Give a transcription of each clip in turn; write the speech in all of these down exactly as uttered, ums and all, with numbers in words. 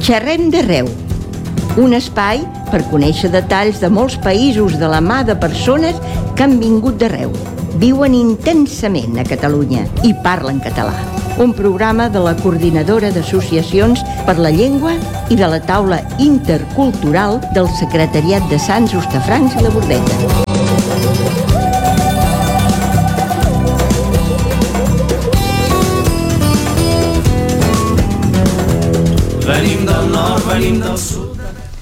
Xerrem d'arreu, un espai per conèixer detalls de molts països de la mà de persones que han vingut d'arreu, viuen intensament a Catalunya i parlen català. Un programa de la Coordinadora d'Associacions per la Llengua i de la Taula Intercultural del Secretariat de Sants, Hostafrancs i la Bordeta. Venim del nord, venim del sud.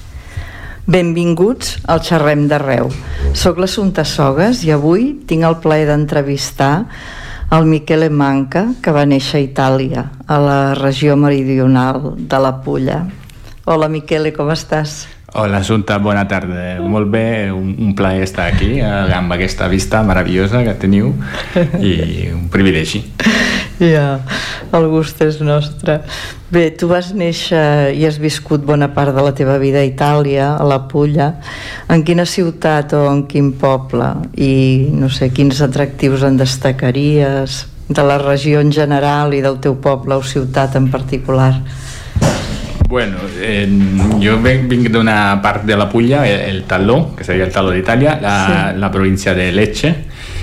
Benvinguts al Xerrem d'Arreu. Soc l'Assumpta Sogas i avui tinc el plaer d'entrevistar el Michele Manca, que va néixer a Itàlia, a la regió meridional de la Pulla. Hola Michele, com estàs? Hola Assumpta, bona tarda. Molt bé, un, un plaer estar aquí amb aquesta vista meravellosa que teniu i un privilegi. Ja, el gust és nostre. Bé, tu vas néixer i has viscut bona part de la teva vida a Itàlia, a la Pulla. En quina ciutat o en quin poble? I no sé, quins atractius en destacaries de la regió en general i del teu poble o ciutat en particular? Bueno, eh, jo vinc, vinc d'una part de la Pulla, el, el Taló, que seria el Taló d'Itàlia, la, sí. la província de Lecce,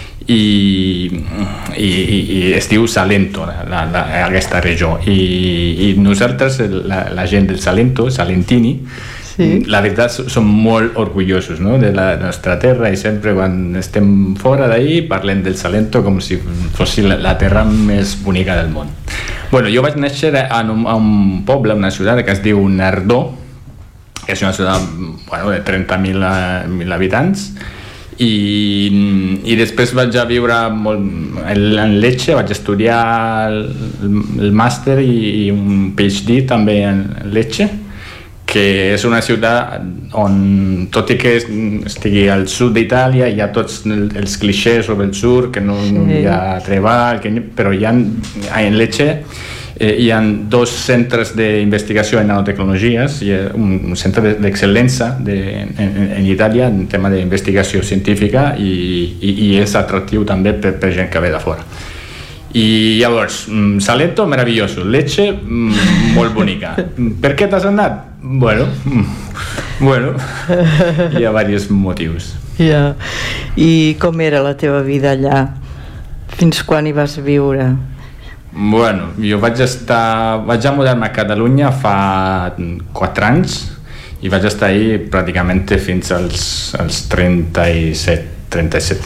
i, i, i es diu Salento, la, la, aquesta regió. I, i nosaltres, la, la gent del Salento, salentini, sí. la veritat som molt orgullosos, no? de la nostra terra, i sempre quan estem fora d'ahir parlem del Salento com si fos la, la terra més bonica del món. Bueno, jo vaig néixer en un, en un poble, una ciutat que es diu Nardò, que és una ciutat bueno, de trenta mil habitants, i, i després vaig a viure molt, en Lecce, vaig estudiar el, el màster i, i un PhD també en Lecce, que és una ciutat on, tot i que estigui al sud d'Itàlia, hi ha tots els clixés sobre el sud, que no, sí. no hi ha treball, que, però hi ha, en Lecce eh, hi ha dos centres d'investigació en nanotecnologies, hi ha un, un centre d'excel·lència de, en, en Itàlia en tema d'investigació científica i, i, i és atractiu també per, per gent que ve de fora. I llavors, Salento, meravelloso, Lecce, molt bonica. Per què t'has anat? Bueno, bueno, hi ha diversos motius. Ja. I com era la teva vida allà? Fins quan hi vas viure? Bueno, jo vaig estar... Vaig a mudar-me a Catalunya fa quatre anys i vaig estar ahí pràcticament fins als, als trenta-set, trenta-set.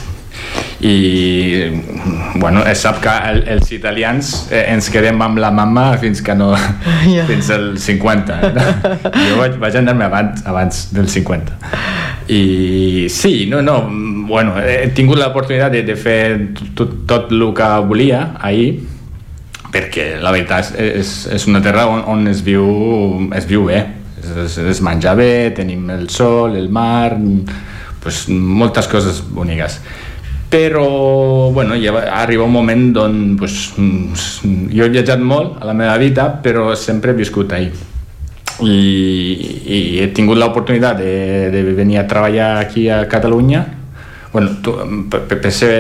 I bueno, es sap que el, els italians eh, ens quedem amb la mama fins que no yeah. fins al cinquanta. Jo vaig, vaig anar-me abans, abans del cinquanta. I sí, no, no, bueno, he tingut l'oportunitat de, de fer tot, tot el que volia ahir, perquè la veritat és, és una terra on, on es, viu, es viu bé, es, es menja bé, tenim el sol, el mar, pues, moltes coses boniques. Però bueno, ja arriba un moment on pues, jo he viatjat molt a la meva vida, però sempre he viscut ahí i, i he tingut l'oportunitat de, de venir a treballar aquí a Catalunya. Bueno, tu, per, per ser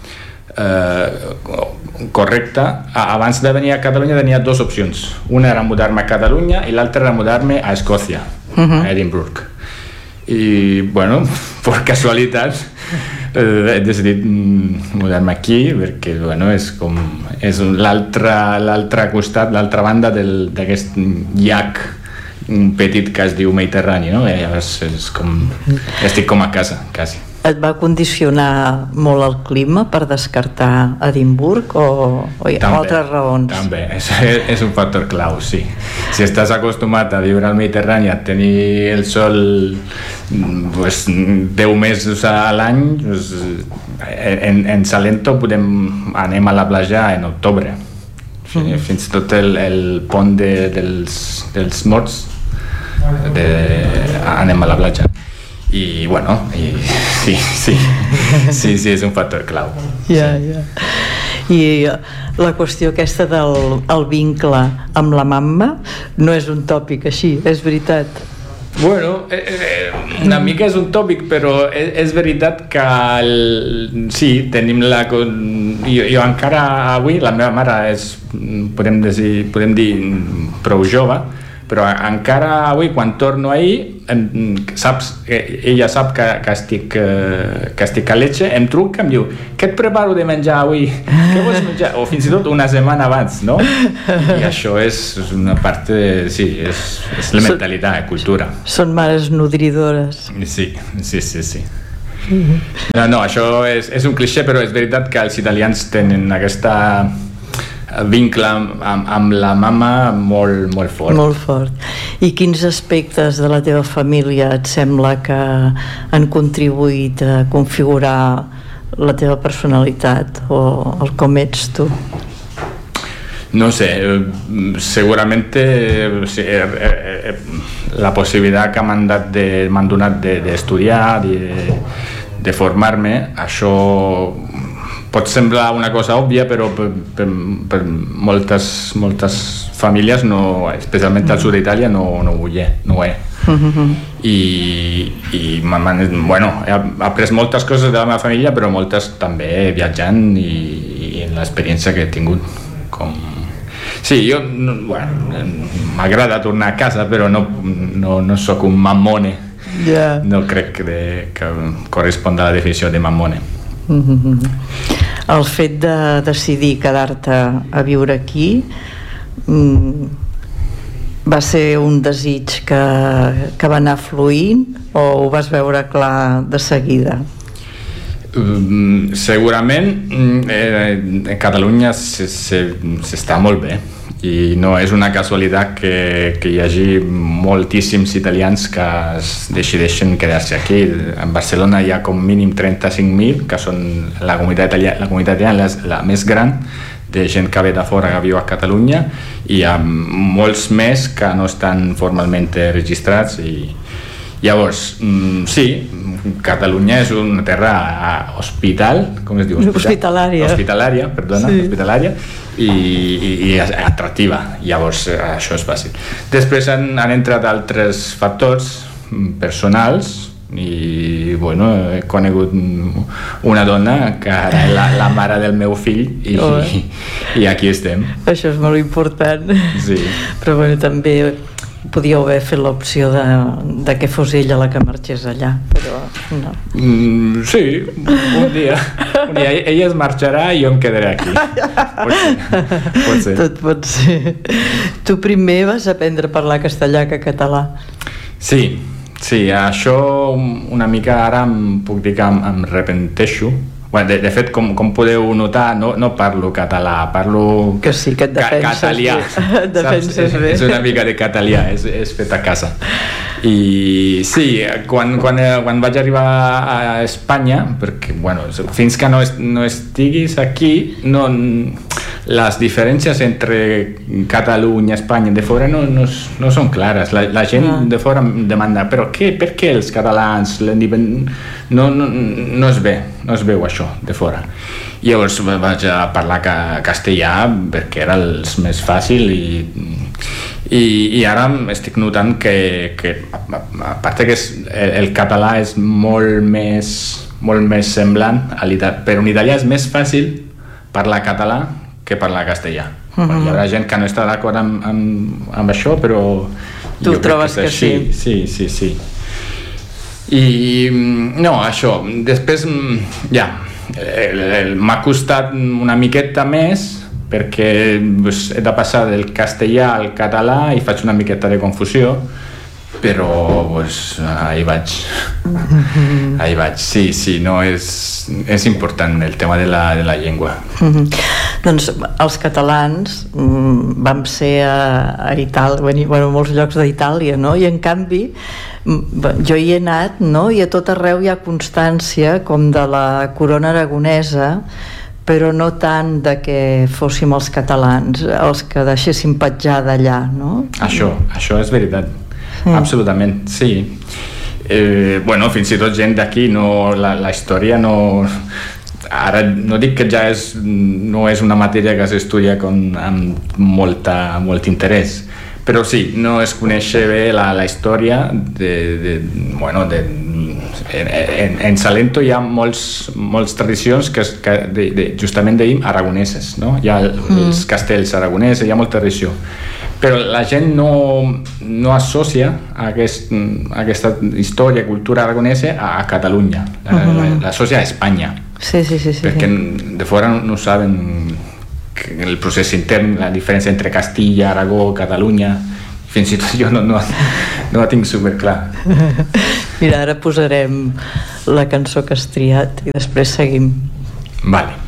eh, correcte, abans de venir a Catalunya tenia dues opcions. Una era mudar-me a Catalunya i l'altra era mudar-me a Escòcia, uh-huh. a Edinburgh. I bueno, per casualitat he decidit mudar-me aquí perquè bueno, és com és l'altre l'altre costat, l'altra banda del, d'aquest llac petit que es diu Mediterrani, no? És, és com, estic com a casa, quasi. Et va condicionar molt el clima per descartar Edimburg o, o hi ha també, altres raons? També, és, és un factor clau, sí. Si estàs acostumat a viure al Mediterrani, a tenir el sol pues, deu mesos a l'any, pues, en, en Salento podem, anem a la platja en octubre. Mm. Fins i tot el, el pont de, dels, dels morts de, anem a la platja. I bueno, i, sí, sí, sí, sí, és un factor clau. Ja, ja. I la qüestió aquesta del el vincle amb la mama no és un tòpic així, és veritat? Bueno, eh, una mica és un tòpic, però és, és veritat que el, sí, tenim la... Jo, jo encara avui, la meva mare és, podem dir, podem dir prou jove, però encara avui quan torno ahir em, saps, ella sap que, que, estic, que estic a Lecce, em truca, em diu què et preparo de menjar avui? Què vols menjar? O fins i tot una setmana abans, no? I això és una part de, sí, és, és la mentalitat, cultura. Són mares nodridores. Sí, sí, sí, sí. No, no, això és, és un cliché, però és veritat que els italians tenen aquesta vincle amb, amb, amb la mama molt, molt fort. Molt fort. I quins aspectes de la teva família et sembla que han contribuït a configurar la teva personalitat o el com ets tu? No sé, seguramente sí, eh, eh, la possibilitat que m'han de, m'han donat d'estudiar, de, de, de formar-me, això pot semblar una cosa òbvia, però per, per, per moltes, moltes famílies, no, especialment al sud d'Itàlia, no, no ho és. No és. I, i bueno, he après moltes coses de la meva família, però moltes també viatjant i, i en l'experiència que he tingut. Com... Sí, jo, bueno, m'agrada tornar a casa, però no, no, no sóc un mammone. Yeah. No crec que, de, que correspon a la definició de mammone. Mm-hmm. El fet de decidir quedar-te a viure aquí mm, va ser un desig que, que va anar fluint o ho vas veure clar de seguida? Mm, segurament eh, en Catalunya s'està molt bé i no és una casualitat que, que hi hagi moltíssims italians que es decideixen quedar-se aquí. En Barcelona hi ha com mínim trenta-cinc mil, que són la comunitat italiana, la comunitat italiana la, la més gran de gent que ve de fora que viu a Catalunya, i hi ha molts més que no estan formalment registrats. I llavors, mm, sí, Catalunya és una terra hospital, com es diu? Hospital? Hospitalària. Hospitalària, perdona, sí. Hospitalària, i, i, i atractiva. Llavors, això és fàcil. Després han, han entrat altres factors personals i, bueno, he conegut una dona que era la, la mare del meu fill i, oh. i, i aquí estem. Això és molt important. Sí. Però, bueno, també podíeu haver fet l'opció de, de que fos ella la que marxés allà, però no. Mm, sí, un dia, un dia ella es marxarà i jo em quedaré aquí. Pot ser. Pot ser. Tot pot ser. Tu primer vas aprendre a parlar castellà que català. Sí, sí, això una mica ara em puc dir que em, em repenteixo. Bueno, de, de fet, com, com podeu notar, no, no parlo català, parlo que sí, que et defenses ca catalià, bé. Et defenses bé. És una mica de catalià, és, és fet a casa. I sí, quan, quan, quan vaig arribar a Espanya, perquè, bueno, fins que no, est, no estiguis aquí, no, les diferències entre Catalunya i Espanya de fora no, no, no són clares. La, la gent ah. de fora em demanda, però què, per què els catalans no, no, no es ve, no es veu això de fora. I llavors vaig a parlar castellà perquè era el més fàcil i, i, i ara estic notant que, que a part que és, el català és molt més, molt més semblant a l'italià, però en italià és més fàcil parlar català que parlar castellà. Uh-huh. Bueno, hi haurà gent que no està d'acord amb, amb, amb això, però tu trobes que, que sí? Sí, sí, sí. I no, això, després ja, m'ha costat una miqueta més perquè pues, he de passar del castellà al català i faig una miqueta de confusió, però pues, ahí vaig. Mm-hmm. Ahí vaig, sí, sí, no, és, és important el tema de la, de la llengua. Mm-hmm. Doncs els catalans mm, vam ser a, a Itàlia, bueno, a molts llocs d'Itàlia, no? I en canvi jo hi he anat, no? I a tot arreu hi ha constància com de la corona aragonesa, però no tant de que fóssim els catalans els que deixéssim petjar d'allà, no? Això, això és veritat. Mm. Absolutament, sí. Eh, bueno, fins i tot gent d'aquí, no, la, la història no... Ara no dic que ja és, no és una matèria que s'estudia con, amb molta, molt interès, però sí, no es coneix bé la, la història de, de, bueno, de, en, en, en Salento hi ha molts, molts tradicions que, que de, de, justament dèiem aragoneses, no? Hi ha mm. els castells aragonesos, hi ha molta tradició, però la gent no, no associa aquest, aquesta història, cultura aragonesa a, a Catalunya, l'associa a Espanya. Sí, sí, sí, sí, perquè sí. de fora no saben el procés intern, la diferència entre Castilla, Aragó, Catalunya, fins i tot jo no, no, no la tinc superclar. Mira, ara posarem la cançó que has triat i després seguim. Vale.